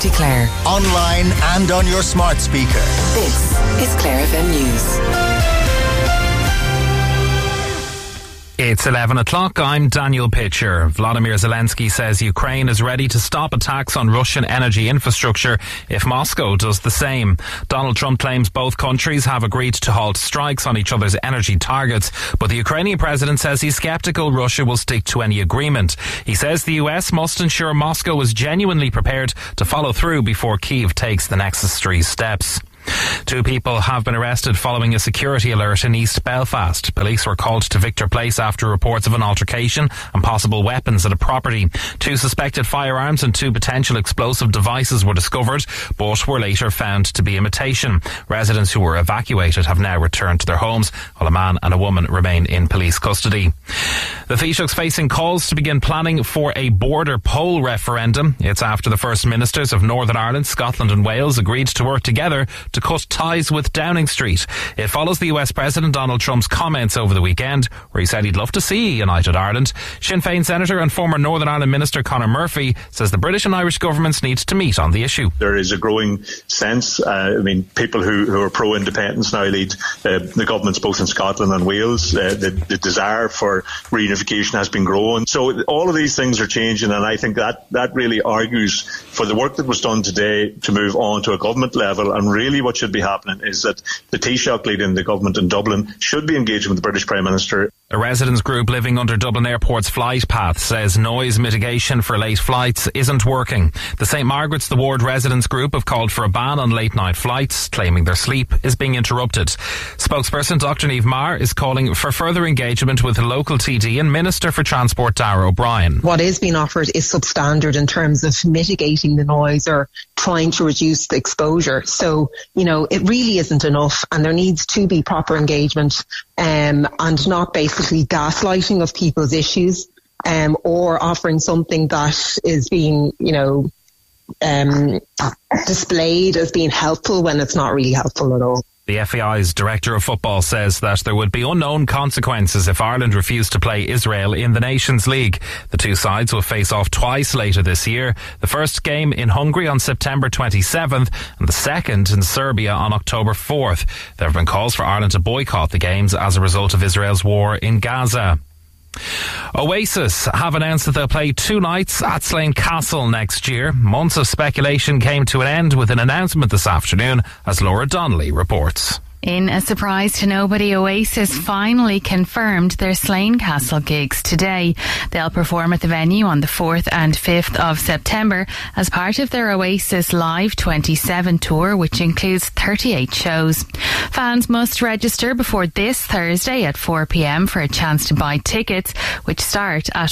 County Clare. Online and on your smart speaker. This is Clare FM News. It's 11 o'clock. I'm Daniel Pitcher. Vladimir Zelensky says Ukraine is ready to stop attacks on Russian energy infrastructure if Moscow does the same. Donald Trump claims both countries have agreed to halt strikes on each other's energy targets, but the Ukrainian president says he's sceptical Russia will stick to any agreement. He says the US must ensure Moscow is genuinely prepared to follow through before Kyiv takes the necessary steps. 2 people have been arrested following a security alert in East Belfast. Police were called to Victor Place after reports of an altercation and possible weapons at a property. 2 suspected firearms and 2 potential explosive devices were discovered, but were later found to be imitation. Residents who were evacuated have now returned to their homes, while a man and a woman remain in police custody. The Taoiseach's facing calls to begin planning for a border poll referendum. It's after the First Ministers of Northern Ireland, Scotland and Wales agreed to work together to cut ties with Downing Street. It follows the US President Donald Trump's comments over the weekend, where he said he'd love to see a united Ireland. Sinn Féin Senator and former Northern Ireland Minister Conor Murphy says the British and Irish governments need to meet on the issue. There is a growing sense, people who are pro-independence now lead the governments both in Scotland and Wales. The desire for reunification has been growing. So all of these things are changing, and I think that really argues for the work that was done today to move on to a government level. And really what should be happening is that the Taoiseach leading the government in Dublin should be engaging with the British Prime Minister. A residents group living under Dublin Airport's flight path says noise mitigation for late flights isn't working. The St Margaret's the Ward residents group have called for a ban on late night flights, claiming their sleep is being interrupted. Spokesperson Dr Niamh Maher is calling for further engagement with the local TD and Minister for Transport Darragh O'Brien. What is being offered is substandard in terms of mitigating the noise or trying to reduce the exposure. So, it really isn't enough, and there needs to be proper engagement and not basically gaslighting of people's issues or offering something that is being, displayed as being helpful when it's not really helpful at all. The FAI's Director of Football says that there would be unknown consequences if Ireland refused to play Israel in the Nations League. The 2 sides will face off twice later this year. The first game in Hungary on September 27th and the second in Serbia on October 4th. There have been calls for Ireland to boycott the games as a result of Israel's war in Gaza. Oasis have announced that they'll play 2 nights at Slane Castle next year. Months of speculation came to an end with an announcement this afternoon, as Laura Donnelly reports. In a surprise to nobody, Oasis finally confirmed their Slane Castle gigs today. They'll perform at the venue on the 4th and 5th of September as part of their Oasis Live 27 tour, which includes 38 shows. Fans must register before this Thursday at 4 p.m. for a chance to buy tickets, which start at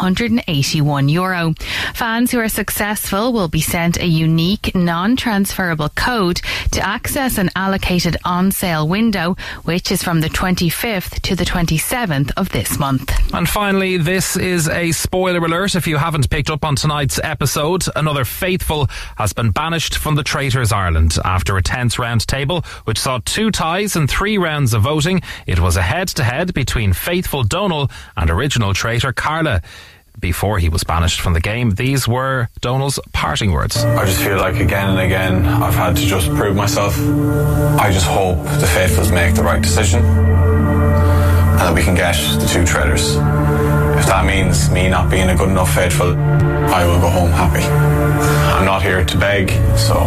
€181. Fans who are successful will be sent a unique, non-transferable code to access an allocated on-sale window, which is from the 25th to the 27th of this month. And finally, this is a spoiler alert. If you haven't picked up on tonight's episode, another faithful has been banished from the Traitors Ireland after a tense round table which saw 2 ties and 3 rounds of voting. It was a head-to-head between faithful Donal and original traitor Carla. Before he was banished from the game, these were Donal's parting words. I just feel like again and again I've had to just prove myself. I just hope the faithfuls make the right decision and that we can get the 2 traitors. If that means me not being a good enough faithful, I will go home happy. I'm not here to beg, so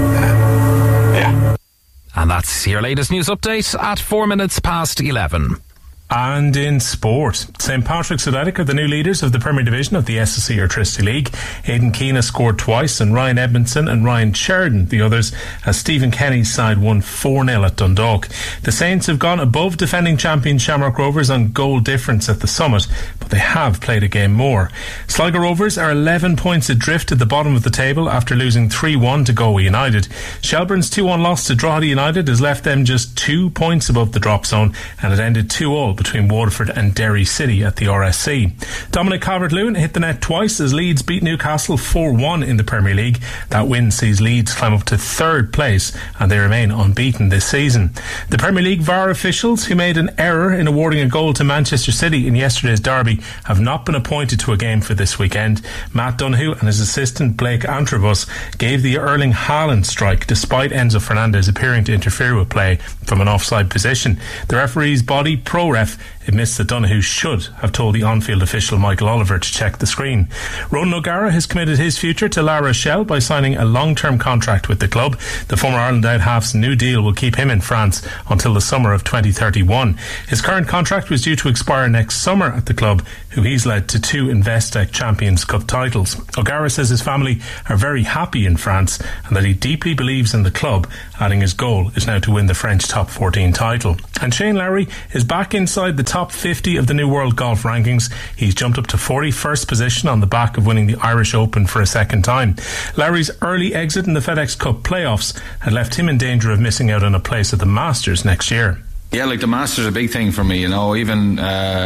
yeah. And that's your latest news update at 4 minutes past 11. And in sport, St Patrick's Athletic are the new leaders of the Premier Division of the SSE Airtricity League. Aidan Keane scored twice and Ryan Edmondson and Ryan Sheridan the others, as Stephen Kenny's side won 4-0 at Dundalk. The Saints have gone above defending champion Shamrock Rovers on goal difference at the summit, but they have played a game more. Sligo Rovers are 11 points adrift at the bottom of the table after losing 3-1 to Galway United. Shelbourne's 2-1 loss to Drogheda United has left them just 2 points above the drop zone, and it ended 2-2 between Waterford and Derry City at the RSC. Dominic Calvert-Lewin hit the net twice as Leeds beat Newcastle 4-1 in the Premier League. That win sees Leeds climb up to third place and they remain unbeaten this season. The Premier League VAR officials who made an error in awarding a goal to Manchester City in yesterday's derby have not been appointed to a game for this weekend. Matt Donoghue and his assistant Blake Antrobus gave the Erling Haaland strike despite Enzo Fernandez appearing to interfere with play from an offside position. The referee's body, ProRef, admits that Donoghue should have told the on-field official Michael Oliver to check the screen. Ronan O'Gara has committed his future to La Rochelle by signing a long-term contract with the club. The former Ireland out-half's new deal will keep him in France until the summer of 2031. His current contract was due to expire next summer at the club, who he's led to 2 Investec Champions Cup titles. O'Gara says his family are very happy in France and that he deeply believes in the club, adding his goal is now to win the French top 14 title. And Shane Lowry is back inside the top 50 of the new World Golf Rankings. He's jumped up to 41st position on the back of winning the Irish Open for a second time. Lowry's early exit in the FedEx Cup playoffs had left him in danger of missing out on a place at the Masters next year. Yeah, like the Masters is a big thing for me, even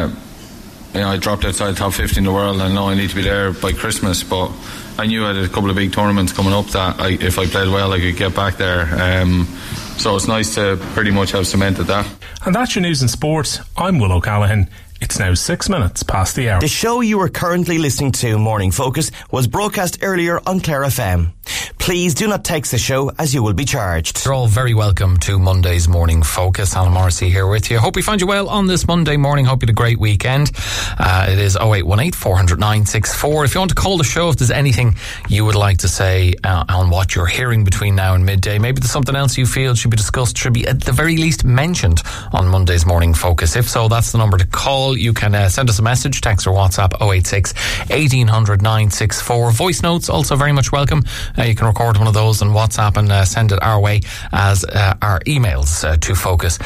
I dropped outside the top 50 in the world and I know I need to be there by Christmas, but I knew I had a couple of big tournaments coming up that if I played well I could get back there, so it's nice to pretty much have cemented that. And that's your news and sport. I'm Will O'Callaghan. It's now 6 minutes past the hour. The show you are currently listening to, Morning Focus, was broadcast earlier on Clare FM. Please do not text the show as you will be charged. You're all very welcome to Monday's Morning Focus. Alan Morrissey here with you. Hope you find you well on this Monday morning. Hope you had a great weekend. It is 0818 400 964. If you want to call the show, if there's anything you would like to say on what you're hearing between now and midday, maybe there's something else you feel should be discussed, should be at the very least mentioned on Monday's Morning Focus. If so, that's the number to call. You can send us a message, text or WhatsApp 086 1800 964. Voice notes also very much welcome. You can record one of those on WhatsApp and send it our way as our emails to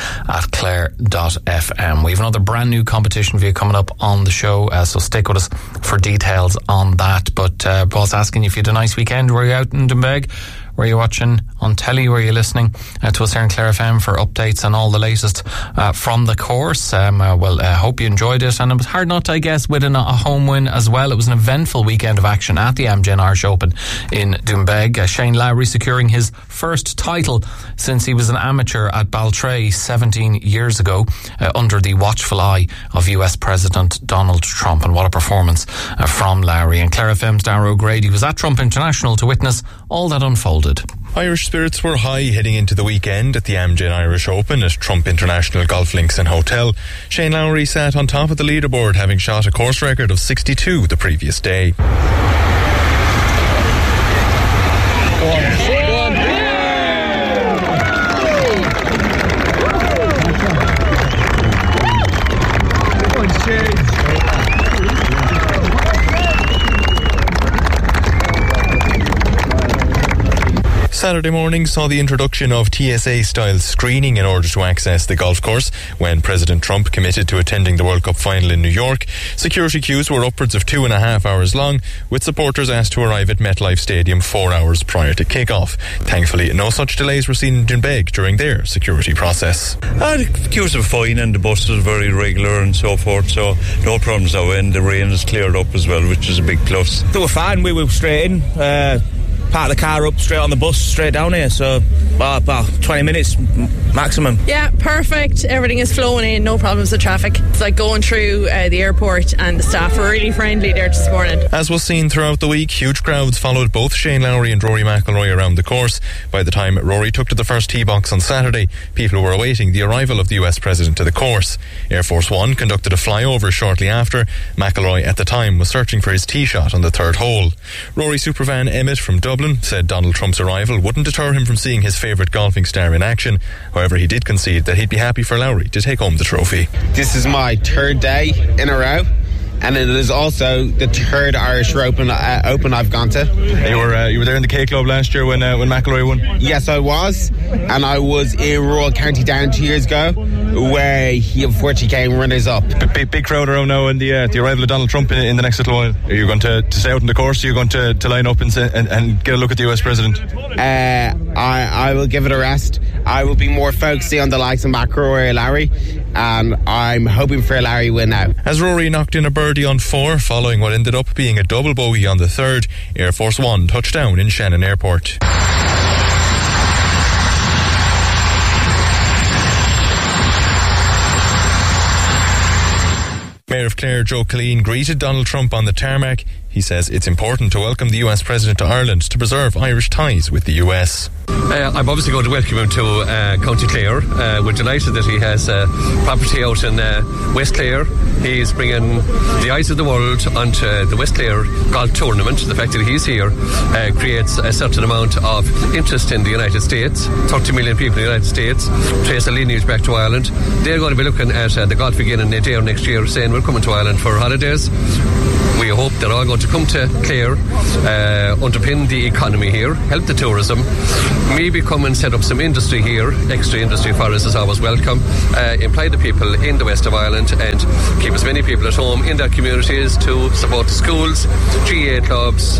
focus@clare.fm. We have another brand new competition for you coming up on the show, so stick with us for details on that. But Paul's asking you if you had a nice weekend. Were you out in Doonbeg? Were you watching on telly? Were you listening to us here in Clare FM for updates on all the latest from the course? Hope you enjoyed it, and it was hard not to, I guess, with a home win as well. It was an eventful weekend of action at the Amgen Irish Open in Doonbeg. Shane Lowry securing his first title since he was an amateur at Baltray 17 years ago under the watchful eye of US President Donald Trump. And what a performance from Lowry. And Clare FM's Darragh O'Grady was at Trump International to witness all that unfolded. Irish spirits were high heading into the weekend at the Amgen Irish Open at Trump International Golf Links and Hotel. Shane Lowry sat on top of the leaderboard, having shot a course record of 62 the previous day. Saturday morning saw the introduction of TSA-style screening in order to access the golf course. When President Trump committed to attending the World Cup final in New York, security queues were upwards of 2.5 hours long, with supporters asked to arrive at MetLife Stadium 4 hours prior to kick-off. Thankfully, no such delays were seen in Doonbeg during their security process. The queues are fine and the buses are very regular and so forth, so no problems that way, and the rain has cleared up as well, which is a big plus. They were fine. We were straight in. Parked the car up, straight on the bus, straight down here, so about 20 minutes maximum. Yeah, perfect. Everything is flowing in, no problems with traffic. It's like going through the airport, and the staff were really friendly there this morning. As was seen throughout the week, huge crowds followed both Shane Lowry and Rory McIlroy around the course. By the time Rory took to the first tee box on Saturday, people were awaiting the arrival of the US President to the course. Air Force One conducted a flyover shortly after. McIlroy at the time was searching for his tee shot on the third hole. Rory superfan Emmett from Dublin said Donald Trump's arrival wouldn't deter him from seeing his favourite golfing star in action. However, he did concede that he'd be happy for Lowry to take home the trophy. This is my third day in a row, and it is also the third Irish Open I've gone to. You were there in the K Club last year when McIlroy won? Yes, I was, and I was in Royal County Down 2 years ago, where he unfortunately came runners up. Big crowd around now in the arrival of Donald Trump in the next little while. Are you going to stay out in the course? Are you going to line up and get a look at the US President? I will give it a rest. I will be more focusing on the likes of McIlroy or Lowry. and I'm hoping for a Larry win now. As Rory knocked in a birdie on 4 following what ended up being a double bogey on the 3rd, Air Force One touched down in Shannon Airport. Mayor of Clare, Joe Killeen, greeted Donald Trump on the tarmac. He says it's important to welcome the US President to Ireland to preserve Irish ties with the US. I'm obviously going to welcome him to County Clare. We're delighted that he has property out in West Clare. He's bringing the eyes of the world onto the West Clare golf tournament. The fact that he's here creates a certain amount of interest in the United States. 30 million people in the United States trace a lineage back to Ireland. They're going to be looking at the golf again in a day or next year, saying we're coming to Ireland for holidays. We hope they're all going to come to Clare, underpin the economy here, help the tourism, maybe come and set up some industry here. Extra industry for us is always welcome. Employ the people in the west of Ireland and keep as many people at home in their communities to support the schools, GA clubs,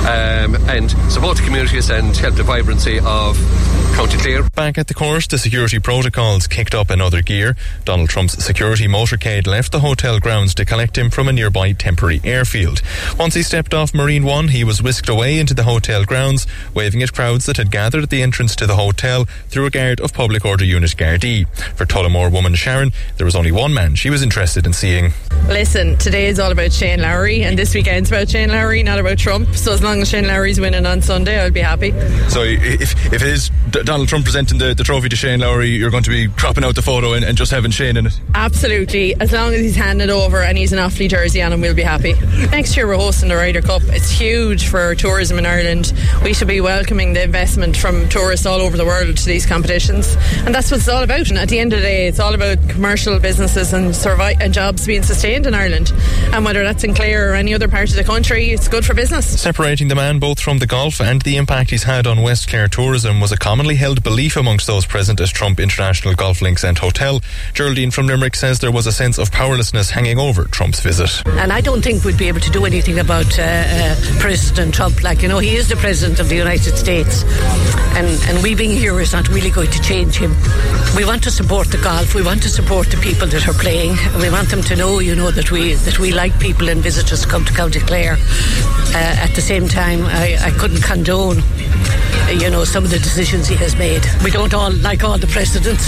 and support the communities and help the vibrancy of County Clare. Back at the course, the security protocols kicked up another gear. Donald Trump's security motorcade left the hotel grounds to collect him from a nearby temporary airfield. Once he stepped off Marine One, he was whisked away into the hotel grounds, waving at crowds that had gathered at the entrance to the hotel through a guard of Public Order Unit Gardaí. For Tullamore woman Sharon, there was only one man she was interested in seeing. Listen, today is all about Shane Lowry, and this weekend's about Shane Lowry, not about Trump. So as long as Shane Lowry's winning on Sunday, I'll be happy. So if it is Donald Trump presenting the trophy to Shane Lowry, you're going to be cropping out the photo and just having Shane in it? Absolutely. As long as he's handing it over and he's an Offaly jersey on him, we'll be happy. Next year we're hosting the Ryder Cup. It's huge for tourism in Ireland. We should be welcoming the investment from tourists all over the world to these competitions, and that's what it's all about. And at the end of the day, it's all about commercial businesses and jobs being sustained in Ireland, and whether that's in Clare or any other part of the country, it's good for business. Separating the man both from the golf and the impact he's had on West Clare tourism was a commonly held belief amongst those present at Trump International Golf Links and Hotel. Geraldine from Limerick says there was a sense of powerlessness hanging over Trump's visit. And I don't think we'd be able to do anything about President Trump. He is the President of the United States, and we being here is not really going to change him. We want to support the golf. We want to support the people that are playing. We want them to know, that we like people and visitors to come to County Clare. At the same time, I couldn't condone some of the decisions he has made. We don't all like all the presidents.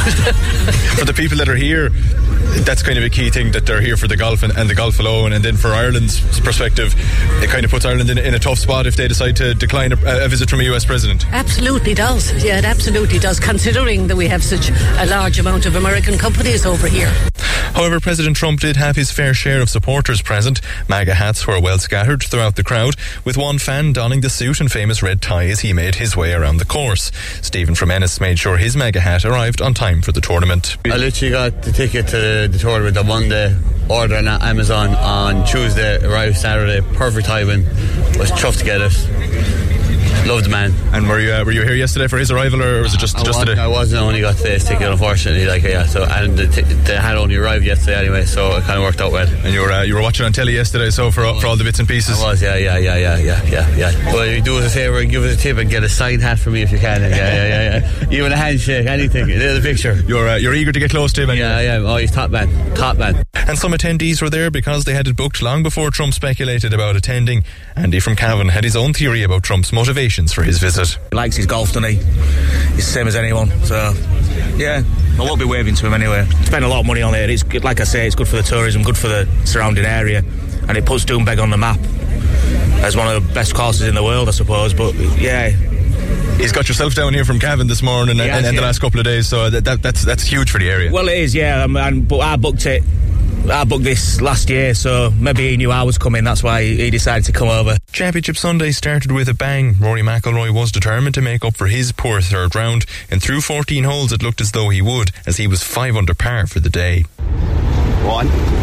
For the people that are here, that's kind of a key thing, that they're here for the golf and the golf alone. And then for Ireland's perspective, it kind of puts Ireland in a tough spot if they decide to decline a visit from a US president. Absolutely does. Yeah, it absolutely does, considering that we have such a large amount of American companies over here. However, President Trump did have his fair share of supporters present. MAGA hats were well scattered throughout the crowd, with one fan donning the suit and famous red tie as he made his way around the course. Stephen from Ennis made sure his MAGA hat arrived on time for the tournament. I literally got the ticket to the tournament on Monday, ordered on Amazon on Tuesday, arrived Saturday, perfect timing. Was chuffed to get it. Loved the man. And were you here yesterday for his arrival, or was it just today? I wasn't. I only got the ticket, unfortunately. So and they had only arrived yesterday anyway, so it kind of worked out well. And you were watching on telly yesterday, so for all the bits and pieces. I was, yeah. Well, you do us a favour and give us a tip and get a signed hat for me if you can. Yeah. Even a handshake, anything. There's a picture. You're eager to get close to him. Anyway. Yeah. Oh, he's top man. And some attendees were there because they had it booked long before Trump speculated about attending. Andy from Cavan had his own theory about Trump's motivations for his visit. He likes his golf, doesn't he? He's the same as anyone. So, yeah, I won't be waving to him anyway. Spend a lot of money on it. It's good, like I say, it's good for the tourism, good for the surrounding area, and it puts Doonbeg on the map as one of the best courses in the world, I suppose. But yeah, he's got yourself down here from Cavan this morning and the last couple of days, so that's huge for the area. Well, it is, yeah. But I booked this last year, so maybe he knew I was coming. That's why he decided to come over. Championship Sunday started with a bang. Rory McIlroy was determined to make up for his poor third round, and through 14 holes it looked as though he would, as he was 5 under par for the day. One.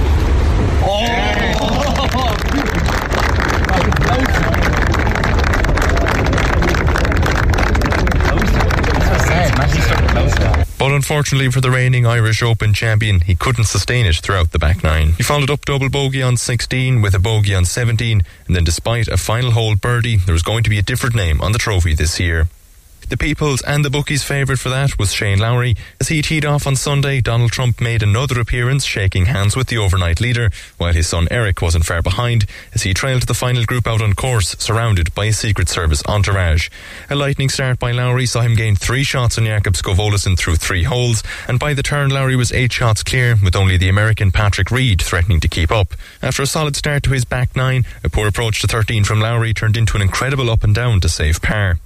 But unfortunately for the reigning Irish Open champion, he couldn't sustain it throughout the back nine. He followed up double bogey on 16 with a bogey on 17, and then despite a final hole birdie, there was going to be a different name on the trophy this year. The People's and the bookies' favourite for that was Shane Lowry. As he teed off on Sunday, Donald Trump made another appearance, shaking hands with the overnight leader, while his son Eric wasn't far behind as he trailed the final group out on course, surrounded by a Secret Service entourage. A lightning start by Lowry saw him gain 3 shots on Jakob Skov-Olesen through 3 holes, and by the turn Lowry was 8 shots clear, with only the American Patrick Reed threatening to keep up. After a solid start to his back 9, a poor approach to 13 from Lowry turned into an incredible up and down to save par.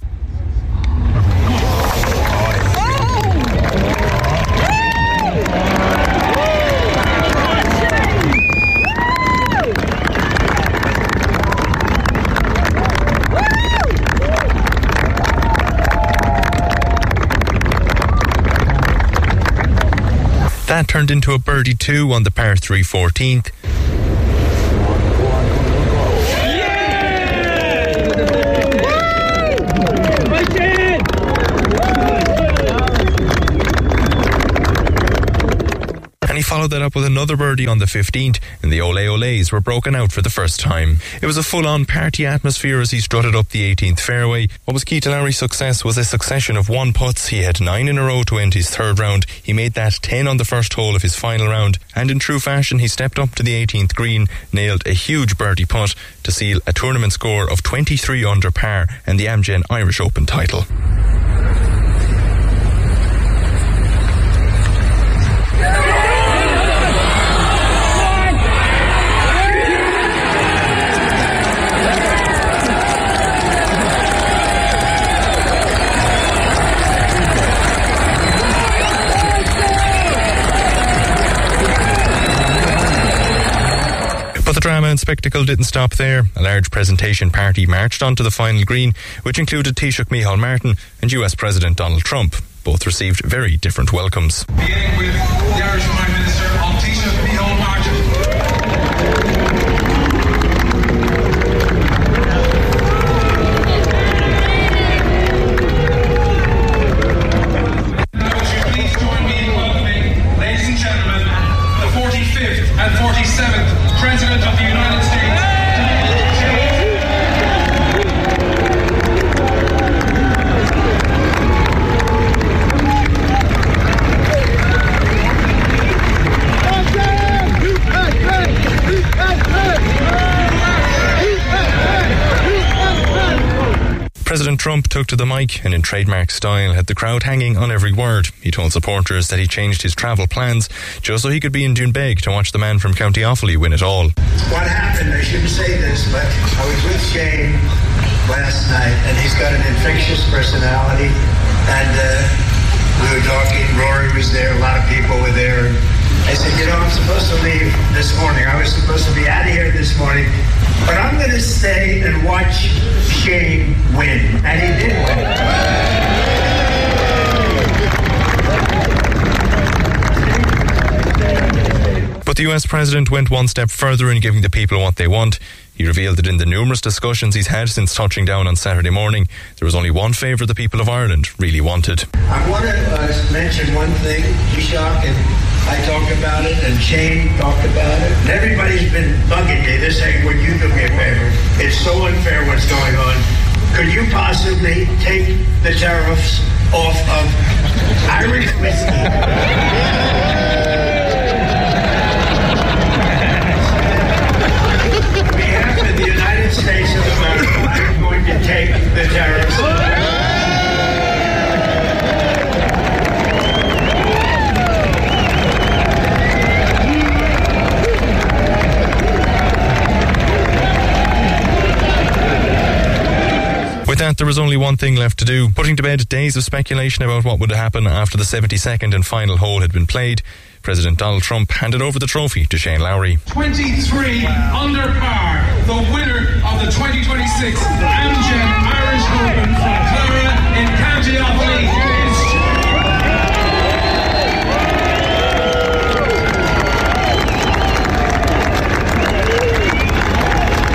That turned into a birdie 2 on the par 3 14th. And he followed that up with another birdie on the 15th, and the Ole Oles were broken out for the first time. It was a full-on party atmosphere as he strutted up the 18th fairway. What was key to Lowry's success was a succession of 1-putts. He had 9 in a row to end his third round. He made that 10 on the first hole of his final round, and in true fashion he stepped up to the 18th green, nailed a huge birdie putt to seal a tournament score of 23 under par and the Amgen Irish Open title. But the drama and spectacle didn't stop there. A large presentation party marched onto the final green, which included Taoiseach Micheál Martin and US President Donald Trump. Both received very different welcomes. Beginning with the Irish Prime Minister, Taoiseach Micheál Martin. Now would you please join me in welcoming, ladies and gentlemen, the 45th and 47th President of the United States. President Trump took to the mic and in trademark style had the crowd hanging on every word. He told supporters that he changed his travel plans just so he could be in Doonbeg to watch the man from County Offaly win it all. What happened, I shouldn't say this, but I was with Shane last night and he's got an infectious personality and we were talking, Rory was there, a lot of people were there. And I said, I'm supposed to leave this morning. I was supposed to be out of here this morning, but I'm going to stay and watch Shane win. And he did win. But the US President went one step further in giving the people what they want. He revealed that in the numerous discussions he's had since touching down on Saturday morning, there was only one favour the people of Ireland really wanted. I want to mention one thing, Taoiseach, and I talked about it, and Shane talked about it, and everybody's been bugging me. They're saying, would you do me a favor? It's so unfair what's going on. Could you possibly take the tariffs off of Irish whiskey? On behalf of the United States of America, I'm going to take the tariffs. With that, there was only one thing left to do, putting to bed days of speculation about what would happen after the 72nd and final hole had been played. President Donald Trump handed over the trophy to Shane Lowry. 23 under par, the winner of the 2026 Amgen